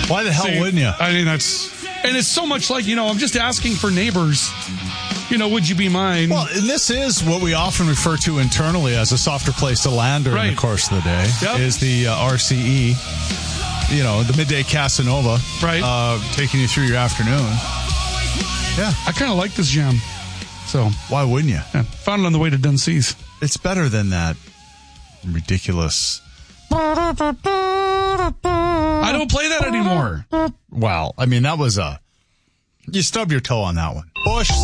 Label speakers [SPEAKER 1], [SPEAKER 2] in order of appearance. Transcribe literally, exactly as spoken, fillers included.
[SPEAKER 1] Why the hell
[SPEAKER 2] See,
[SPEAKER 1] wouldn't you?
[SPEAKER 2] I mean, that's... And it's so much like, you know, I'm just asking for neighbors. You know, would you be mine?
[SPEAKER 1] Well, and this is what we often refer to internally as a softer place to land during
[SPEAKER 2] Right.
[SPEAKER 1] the course of the day,
[SPEAKER 2] Yep.
[SPEAKER 1] is the uh, R C E, you know, the midday Casanova,
[SPEAKER 2] Right.
[SPEAKER 1] uh, taking you through your afternoon. Yeah.
[SPEAKER 2] I kind of like this jam. So,
[SPEAKER 1] Why wouldn't you?
[SPEAKER 2] yeah, found it on the way to Dunsea's.
[SPEAKER 1] It's better than that ridiculous...
[SPEAKER 2] I don't play that anymore.
[SPEAKER 1] Well, I mean, that was a... You stub your toe on that one. Bush.